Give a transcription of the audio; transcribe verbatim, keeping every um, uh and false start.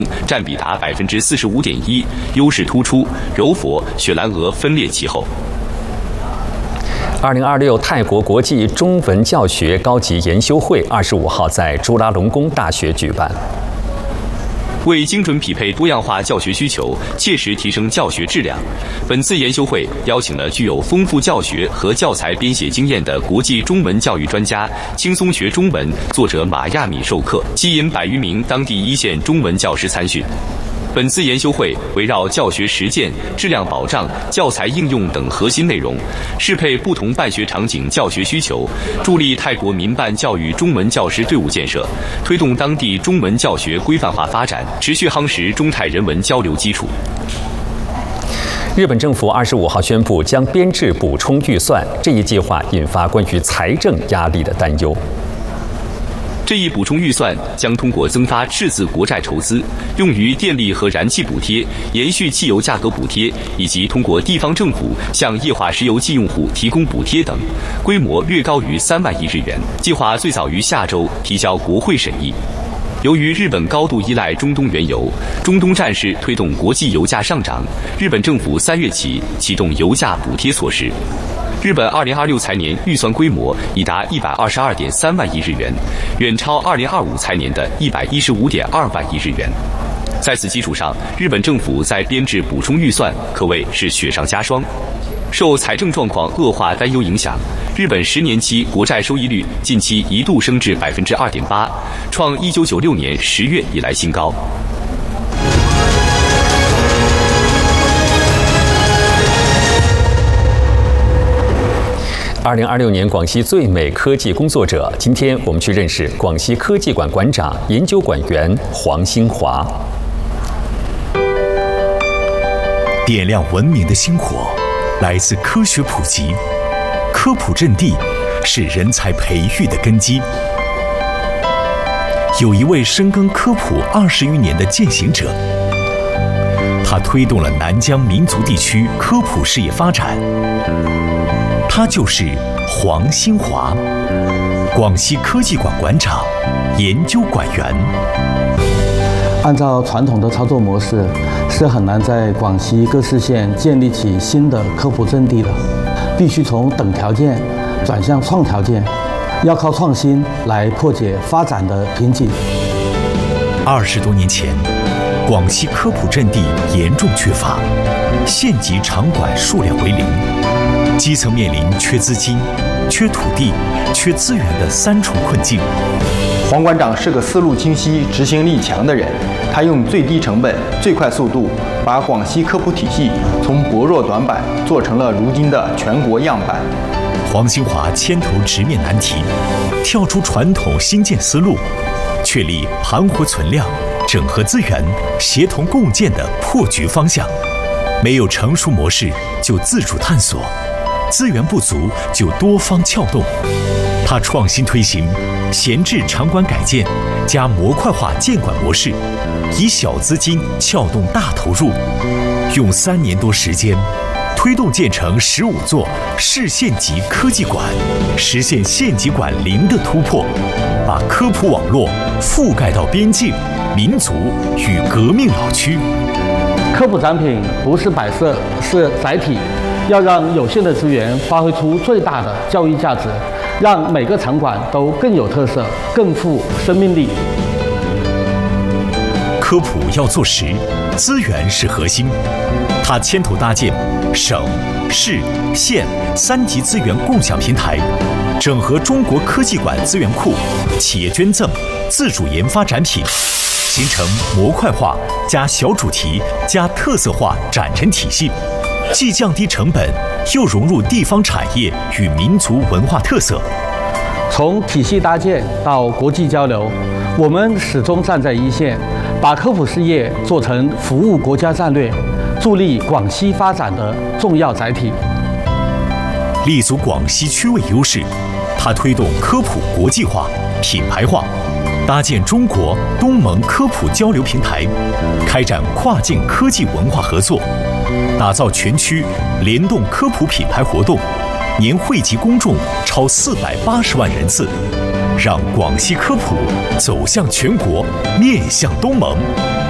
占比达百分之四十五点一，优势突出，柔佛、雪兰莪分列其后。 二零二六泰国国际中文教学高级研修会二十五号在朱拉隆功大学举办。为精准匹配多样化教学需求，切实提升教学质量，本次研修会邀请了具有丰富教学和教材编写经验的国际中文教育专家，轻松学中文作者马亚米授课，吸引百余名当地一线中文教师参训。本次研修会围绕教学实践、质量保障、教材应用等核心内容，适配不同办学场景教学需求，助力泰国民办教育中文教师队伍建设，推动当地中文教学规范化发展，持续夯实中泰人文交流基础。日本政府二十五号宣布将编制补充预算，这一计划引发关于财政压力的担忧。这一补充预算将通过增发赤字国债筹资，用于电力和燃气补贴、延续汽油价格补贴，以及通过地方政府向液化石油计用户提供补贴等，规模略高于三万亿日元。计划最早于下周提交国会审议。由于日本高度依赖中东原油，中东战事推动国际油价上涨，日本政府三月起启动油价补贴措施。日本二零二六财年预算规模已达一百二十二点三万亿日元，远超二零二五财年的一百一十五点二万亿日元。在此基础上，日本政府在编制补充预算可谓是雪上加霜。受财政状况恶化担忧影响，日本十年期国债收益率近期一度升至百分之二点八，创一九九六年十月以来新高。二零二六年广西最美科技工作者，今天我们去认识广西科技馆馆长、研究馆员黄兴华。 点亮文明的星火，来自科学普及。科普阵地是人才培育的根基。有一位深耕科普二十余年的践行者，他推动了南疆民族地区科普事业发展。他就是黄兴华，广西科技馆馆长、研究馆员。 按照传统的操作模式，是很难在广西各市县建立起新的科普阵地的，必须从等条件转向创条件，要靠创新来破解发展的瓶颈。 二十多年前，广西科普阵地严重缺乏，县级场馆数量为零。基层面临缺资金、缺土地、缺资源的三重困境。 黄馆长是个思路清晰、执行力强的人，他用最低成本、最快速度，把广西科普体系从薄弱短板做成了如今的全国样板。 黄兴华牵头直面难题，跳出传统新建思路，确立盘活存量、整合资源、协同共建的破局方向。没有成熟模式，就自主探索。资源不足就多方撬动，他创新推行闲置场馆改建加模块化建馆模式，以小资金撬动大投入，用三年多时间，推动建成十五座市县级科技馆，实现县级馆零的突破，把科普网络覆盖到边境、民族与革命老区。 科普展品不是摆设，是载体。要让有限的资源发挥出最大的教育价值，让每个场馆都更有特色、更富生命力。 科普要做实，资源是核心。他牵头搭建省、市、县三级资源共享平台，整合中国科技馆资源库、企业捐赠、自主研发展品，形成模块化加小主题加特色化展陈体系。既降低成本，又融入地方产业与民族文化特色。 从体系搭建到国际交流，我们始终站在一线，把科普事业做成服务国家战略、助力广西发展的重要载体。 立足广西区位优势，他推动科普国际化、品牌化，搭建中国东盟科普交流平台，开展跨境科技文化合作。打造全区联动科普品牌活动，年惠及公众超四百八十万人次，让广西科普走向全国，面向东盟。